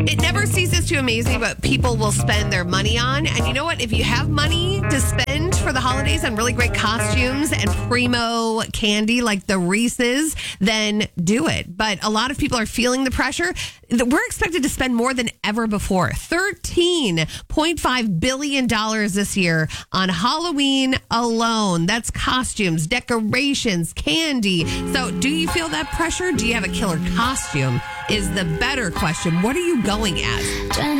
It never ceases to amaze me what people will spend their money on. And you know what? If you have money to spend for the holidays on really great costumes and primo candy like the Reese's, then do it. But a lot of people are feeling the pressure. We're expected to spend more than ever before. $13.5 billion this year on Halloween alone. That's costumes, decorations, candy. So do you feel that pressure? Do you have a killer costume? Is the better question. What are you going as?